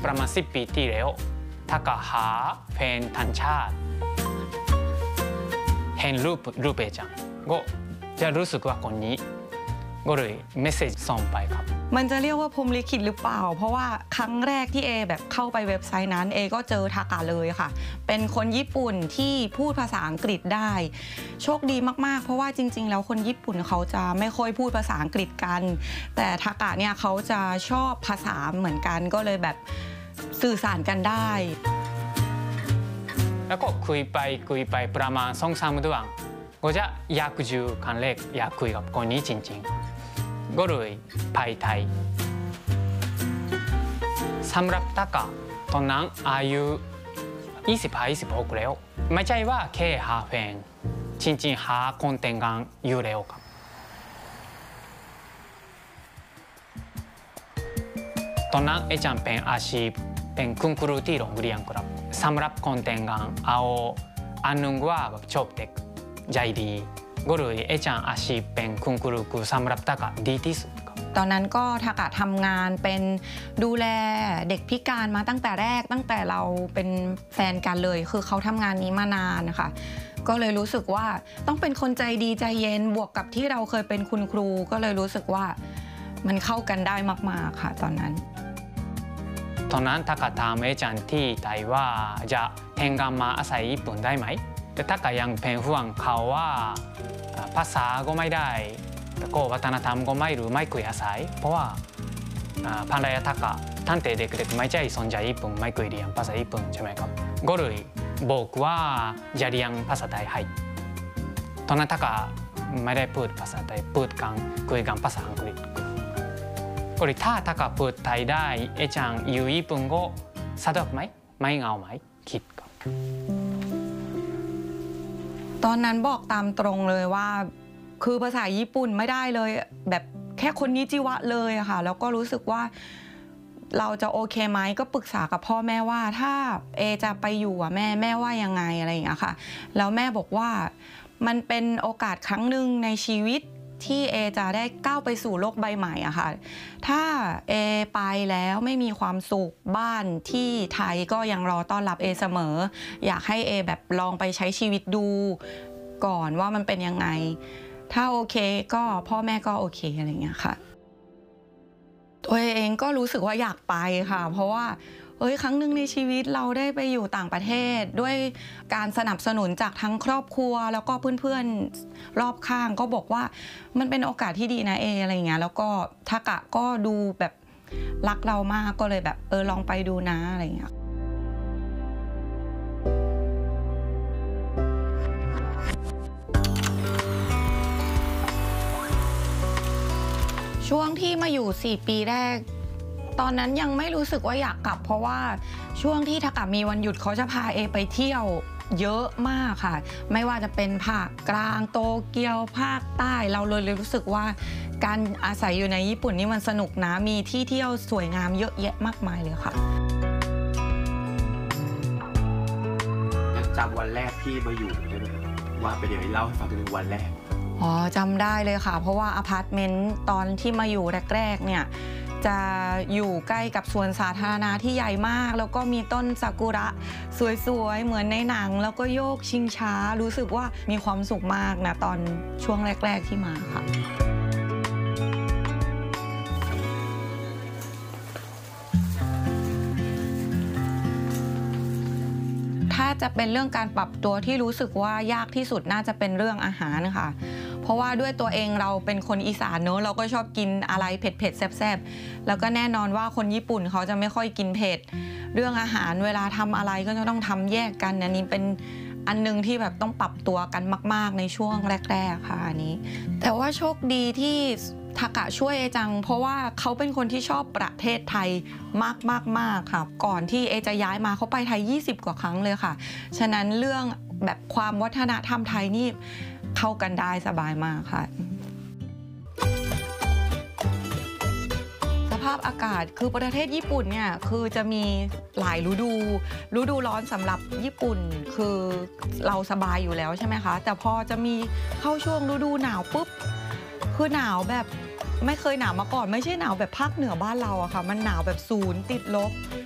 ประมาณ10 ปีที่แล้วถ้าก็หาแฟนต่างชาติเห็นรูปเอจังก็จะรู้สึกว่าคนนี้ก็เลยเมสเซจส่งไปครับมันจะเรียกว่าพรหมลิขิตหรือเปล่าเพราะว่าครั้งแรกที่เอแบบเข้าไปเว็บไซต์นั้นเอก็เจอทากะเลยค่ะเป็นคนญี่ปุ่นที่พูดภาษาอังกฤษได้โชคดีมากๆเพราะว่าจริงๆแล้วคนญี่ปุ่นเขาจะไม่ค่อยพูดภาษาอังกฤษกันแต่ทากะเนี่ยเขาจะชอบภาษาเหมือนกันก็เลยแบบสื่อสารกันได้แล้วก็คุยไปประมาณ2-3 เดือนก็จะอยากอยู่ครั้งแรกอยากคุยกับคนนี้จริงๆก็เลยไปไทยสำหรับทากะตอนนั้นอายุ25-26แล้วไม่ใช่ว่าแค่หาแฟนจริงๆหาคนแต่งงานอยู่แล้วครับตอนนั้นจังเป็นอาชีพเป็นคุณครูที่โรงเรียนครับสำหรับคนแต่งงานเอาอันนึงว่าชอบเด็กใจดีก็เลยจังอาชีพเป็นคุณครูคือสำหรับทากะดีที่สุดตอนนั้นก็ทากะทำงานเป็นดูแลเด็กพิการมาตั้งแต่แรกตั้งแต่เราเป็นแฟนกันเลยคือเขาทำงานนี้มานานนะคะก็เลยรู้สึกว่าต้องเป็นคนใจดีใจเย็นบวกกับที่เราเคยเป็นคุณครูก็เลยรู้สึกว่ามันเข้ากันได้มากๆค่ะตอนนั้นทากะถามจังที่ไทยว่าจะแต่งงานมาอาศัยญี่ปุ่นได้ไหมแต่ทากะยังเป็นห่วงเขาว่าภาษาก็ไม่ได้แล้วก็วัฒนธรรมก็ไม่รู้ไม่คุยอาศัยเพราะว่าภรรยาทากะตั้งแต่เด็กๆไม่ใช่สนใจญี่ปุ่นไม่เคยเรียนภาษาญี่ปุ่นใช่ไหมครับก็เลยบอกว่าจะเรียนภาษาไทยให้ตอนนั้นทากะไม่ได้พูดภาษาไทยพูดกันคุยกันภาษาอังกฤษก็เลยถ้าทากะพูดไทยได้จังอยู่ญี่ปุ่นก็สะดวกไหมไม่เหงาไหมคิดครับตอนนั้นบอกตามตรงเลยว่าคือภาษาญี่ปุ่นไม่ได้เลยแบบแค่คนนิจิวะเลยอะค่ะแล้วก็รู้สึกว่าเราจะโอเคไหมก็ปรึกษากับพ่อแม่ว่าถ้าเอจะไปอยู่อะแม่ว่ายังไงอะไรอย่างเงี้ยค่ะแล้วแม่บอกว่ามันเป็นโอกาสครั้งหนึ่งในชีวิตที่เอจะได้ก้าวไปสู่โลกใบใหม่อะค่ะถ้าเอไปแล้วไม่มีความสุขบ้านที่ไทยก็ยังรอต้อนรับเอเสมออยากให้เอแบบลองไปใช้ชีวิตดูก่อนว่ามันเป็นยังไงถ้าโอเคก็พ่อแม่ก็โอเคอะไรเงี้ยค่ะตัวเองก็รู้สึกว่าอยากไปค่ะเพราะว่าครั้งหนึ่งในชีวิตเราได้ไปอยู่ต่างประเทศด้วยการสนับสนุนจากทั้งครอบครัวแล้วก็เพื่อนๆรอบข้างก็บอกว่ามันเป็นโอกาสที่ดีนะอะไรเงี้ยแล้วก็ทากะก็ดูแบบรักเรามากก็เลยแบบลองไปดูนะอะไรเงี้ยช่วงที่มาอยู่4 ปีแรกตอนนั้นยังไม่รู้สึกว่าอยากกลับเพราะว่าช่วงที่ทากะมีวันหยุดเขาจะพาเอไปเที่ยวเยอะมากค่ะไม่ว่าจะเป็นภาคกลางโตเกียวภาคใต้เราเลยรู้สึกว่าการอาศัยอยู่ในญี่ปุ่นนี่มันสนุกนะมีที่เที่ยวสวยงามเยอะแยะมากมายเลยค่ะยังจำวันแรกที่มาอยู่ได้ไหมว่าเป็นยังไงเล่าให้ฟังถึงวันแรกจำได้เลยค่ะเพราะว่าอพาร์ตเมนต์ตอนที่มาอยู่แรกๆเนี่ยจะอยู่ใกล้กับสวนสาธารณะที่ใหญ่มากแล้วก็มีต้นซากุระสวยๆเหมือนในหนังแล้วก็โยกชิงช้ารู้สึกว่ามีความสุขมากนะตอนช่วงแรกๆที่มาค่ะถ้าจะเป็นเรื่องการปรับตัวที่รู้สึกว่ายากที่สุดน่าจะเป็นเรื่องอาหารค่ะเพราะว่าด้วยตัวเองเราเป็นคนอีสานเนอะเราก็ชอบกินอะไรเผ็ดๆแซ่บๆแล้วก็แน่นอนว่าคนญี่ปุ่นเขาจะไม่ค่อยกินเผ็ดเรื่องอาหารเวลาทำอะไรก็จะต้องทำแยกกันอันนี้เป็นอันนึงที่แบบต้องปรับตัวกันมากๆในช่วงแรกๆค่ะอันนี้แต่ว่าโชคดีที่ทากะช่วยเอจังเพราะว่าเขาเป็นคนที่ชอบประเทศไทยมากค่ะก่อนที่เอจะย้ายมาเขาไปไทย20 กว่าครั้งเลยค่ะฉะนั้นเรื่องแบบความวัฒนธรรมไทยนี่เข้ากันได้สบายมากค่ะสภาพอากาศคือประเทศญี่ปุ่นเนี่ยคือจะมีหลายฤดูร้อนสำหรับญี่ปุ่นคือเราสบายอยู่แล้วใช่ไหมคะแต่พอจะมีเข้าช่วงฤดูหนาวปุ๊บคือหนาวแบบไม่เคยหนาวมาก่อนไม่ใช่หนาวแบบภาคเหนือบ้านเราอะค่ะมันหนาวแบบ0 ติดลบ